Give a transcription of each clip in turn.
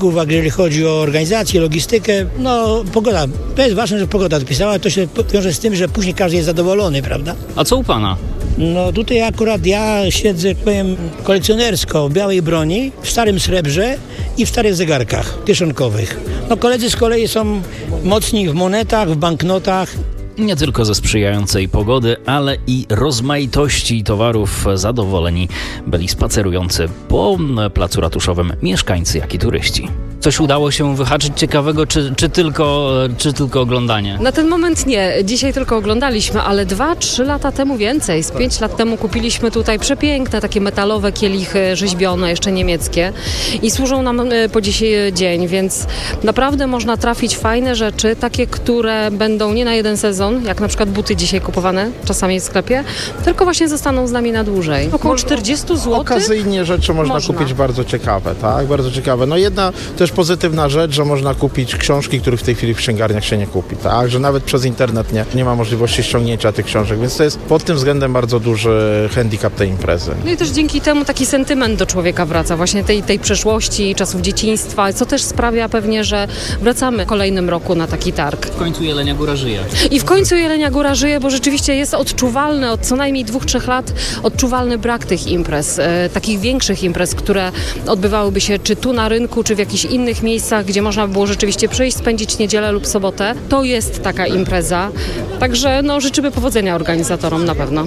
uczestników, a jeżeli chodzi o organizację, logistykę, no pogoda. To jest ważne, że pogoda dopisała, to się wiąże z tym, że później każdy jest zadowolony, prawda? A co u pana? No tutaj akurat ja siedzę, jak powiem, kolekcjonersko w białej broni, w starym srebrze i w starych zegarkach kieszonkowych. No koledzy z kolei są mocni w monetach, w banknotach. Nie tylko ze sprzyjającej pogody, ale i rozmaitości towarów zadowoleni byli spacerujący po placu ratuszowym mieszkańcy, jak i turyści. Coś udało się wyhaczyć ciekawego, czy tylko oglądanie? Na ten moment nie. Dzisiaj tylko oglądaliśmy, ale 2-3 lata temu więcej. Z 5 lat temu kupiliśmy tutaj przepiękne takie metalowe kielichy rzeźbione, jeszcze niemieckie i służą nam po dzisiaj dzień, więc naprawdę można trafić fajne rzeczy, takie, które będą nie na jeden sezon, jak na przykład buty dzisiaj kupowane czasami w sklepie, tylko właśnie zostaną z nami na dłużej. Około 40 zł. Okazyjnie rzeczy można kupić bardzo ciekawe, tak? Bardzo ciekawe. No jedna też pozytywna rzecz, że można kupić książki, których w tej chwili w księgarniach się nie kupi, tak? Że nawet przez internet nie ma możliwości ściągnięcia tych książek, więc to jest pod tym względem bardzo duży handicap tej imprezy. No i też dzięki temu taki sentyment do człowieka wraca, właśnie tej przeszłości, czasów dzieciństwa, co też sprawia pewnie, że wracamy w kolejnym roku na taki targ. W końcu Jelenia Góra żyje. I w końcu Jelenia Góra żyje, bo rzeczywiście jest odczuwalny od co najmniej 2-3 lat odczuwalny brak tych imprez, takich większych imprez, które odbywałyby się czy tu na rynku, czy w jakichś innych miejscach, gdzie można by było rzeczywiście przyjść, spędzić niedzielę lub sobotę. To jest taka impreza. Także życzymy powodzenia organizatorom na pewno.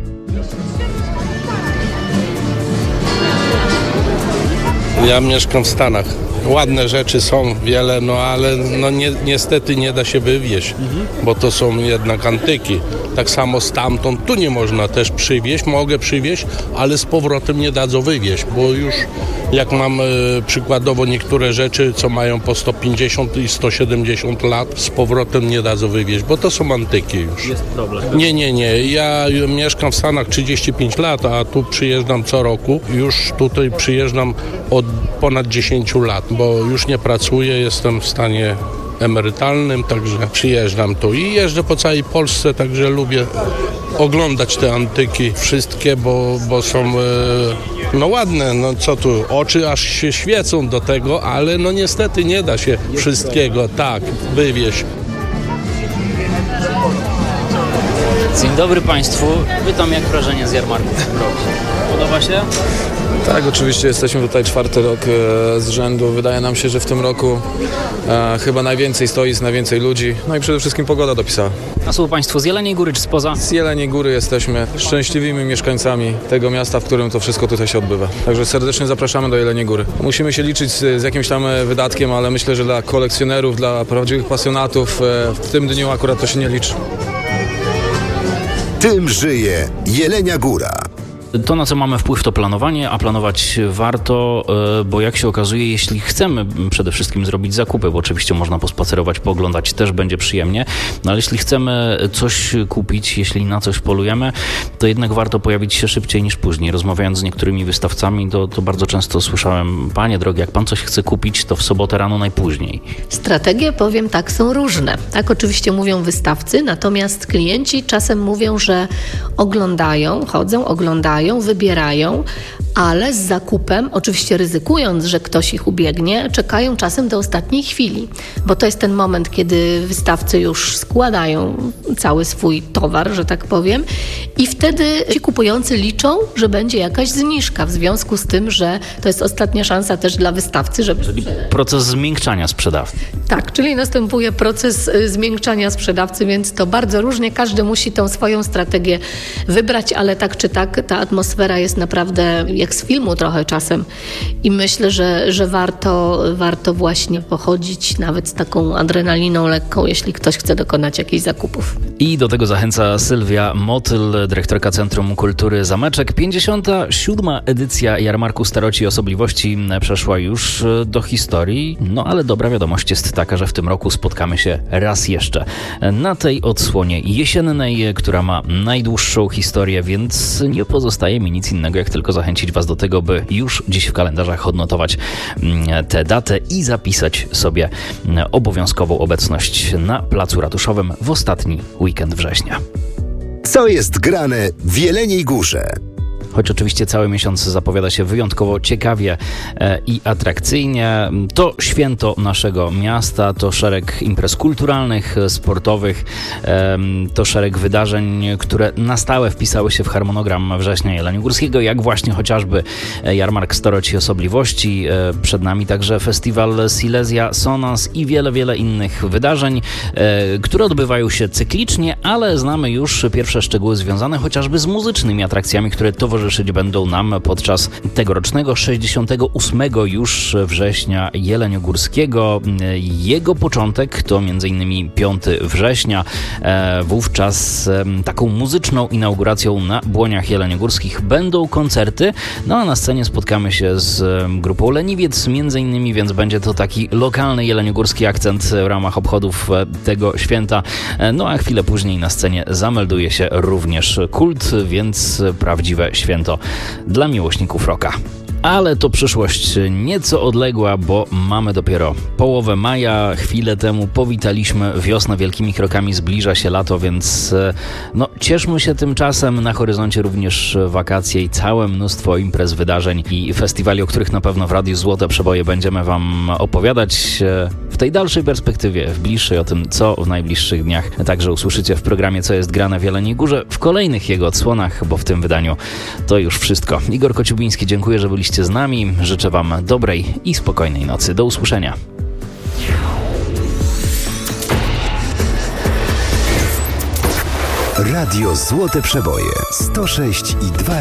Ja mieszkam w Stanach. Ładne rzeczy są wiele, ale niestety nie da się wywieźć, bo to są jednak antyki. Tak samo stamtąd tu nie można też przywieźć, mogę przywieźć, ale z powrotem nie dadzą wywieźć, bo już jak mam przykładowo niektóre rzeczy, co mają po 150 i 170 lat, z powrotem nie dadzą wywieźć, bo to są antyki już. Jest problem. Nie. Ja mieszkam w Stanach 35 lat, a tu przyjeżdżam co roku. Już tutaj przyjeżdżam od ponad 10 lat, bo już nie pracuję, jestem w stanie emerytalnym, także przyjeżdżam tu i jeżdżę po całej Polsce, także lubię oglądać te antyki wszystkie, bo są ładne, co tu, oczy aż się świecą do tego, ale niestety nie da się wszystkiego wywieźć. Dzień dobry Państwu, pytam jak wrażenie z jarmarku w tym roku. Podoba się? Tak, oczywiście jesteśmy tutaj 4. rok z rzędu. Wydaje nam się, że w tym roku chyba najwięcej stoisk, najwięcej ludzi, i przede wszystkim pogoda dopisała. A są Państwo z Jeleniej Góry czy spoza? Z Jeleniej Góry jesteśmy szczęśliwymi mieszkańcami tego miasta, w którym to wszystko tutaj się odbywa. Także serdecznie zapraszamy do Jeleniej Góry. Musimy się liczyć z jakimś tam wydatkiem, ale myślę, że dla kolekcjonerów, dla prawdziwych pasjonatów w tym dniu akurat to się nie liczy. Tym żyje Jelenia Góra. To, na co mamy wpływ, to planowanie, a planować warto, bo jak się okazuje, jeśli chcemy przede wszystkim zrobić zakupy, bo oczywiście można pospacerować, pooglądać, też będzie przyjemnie, ale jeśli chcemy coś kupić, jeśli na coś polujemy, to jednak warto pojawić się szybciej niż później. Rozmawiając z niektórymi wystawcami, to bardzo często słyszałem: panie drogie, jak pan coś chce kupić, to w sobotę rano najpóźniej. Strategie, powiem tak, są różne. Tak oczywiście mówią wystawcy, natomiast klienci czasem mówią, że oglądają, wybierają, ale z zakupem, oczywiście ryzykując, że ktoś ich ubiegnie, czekają czasem do ostatniej chwili, bo to jest ten moment, kiedy wystawcy już składają cały swój towar, że tak powiem, i wtedy ci kupujący liczą, że będzie jakaś zniżka w związku z tym, że to jest ostatnia szansa też dla wystawcy, żeby... Czyli proces zmiękczania sprzedawcy. Tak, czyli następuje proces zmiękczania sprzedawcy, więc to bardzo różnie, każdy musi tą swoją strategię wybrać, ale tak czy tak ta atmosfera jest naprawdę jak z filmu trochę czasem i myślę, że warto właśnie pochodzić nawet z taką adrenaliną lekką, jeśli ktoś chce dokonać jakichś zakupów. I do tego zachęca Sylwia Motyl, dyrektorka Centrum Kultury Zameczek. 57. edycja Jarmarku Staroci i Osobliwości przeszła już do historii, ale dobra wiadomość jest taka, że w tym roku spotkamy się raz jeszcze na tej odsłonie jesiennej, która ma najdłuższą historię, więc nie pozostaje mi nic innego, jak tylko zachęcić Was do tego, by już dziś w kalendarzach odnotować tę datę i zapisać sobie obowiązkową obecność na Placu Ratuszowym w ostatni weekend września. Co jest grane w Jeleniej Górze? choć oczywiście cały miesiąc zapowiada się wyjątkowo ciekawie i atrakcyjnie. To święto naszego miasta, to szereg imprez kulturalnych, sportowych, to szereg wydarzeń, które na stałe wpisały się w harmonogram września jeleniogórskiego, jak właśnie chociażby Jarmark Staroci i Osobliwości. Przed nami także festiwal Silesia Sonans i wiele, wiele innych wydarzeń, które odbywają się cyklicznie, ale znamy już pierwsze szczegóły związane chociażby z muzycznymi atrakcjami, które towarzyszyć będą nam podczas tegorocznego 68 już września jeleniogórskiego. Jego początek to m.in. 5 września. Wówczas taką muzyczną inauguracją na Błoniach Jeleniogórskich będą koncerty, no a na scenie spotkamy się z grupą Leniwiec m.in., więc będzie to taki lokalny jeleniogórski akcent w ramach obchodów tego święta. No a chwilę później na scenie zamelduje się również Kult, więc prawdziwe święto dla miłośników rocka. Ale to przyszłość nieco odległa, bo mamy dopiero połowę maja. Chwilę temu powitaliśmy wiosnę wielkimi krokami, zbliża się lato, więc cieszmy się tymczasem. Na horyzoncie również wakacje i całe mnóstwo imprez, wydarzeń i festiwali, o których na pewno w Radiu Złote Przeboje będziemy Wam opowiadać w tej dalszej perspektywie, w bliższej, o tym, co w najbliższych dniach także usłyszycie w programie Co jest grane w Jeleniej Górze, w kolejnych jego odsłonach, bo w tym wydaniu to już wszystko. Igor Kociubiński, dziękuję, że byliście z nami. Życzę Wam dobrej i spokojnej nocy. Do usłyszenia. Radio Złote Przeboje 106,2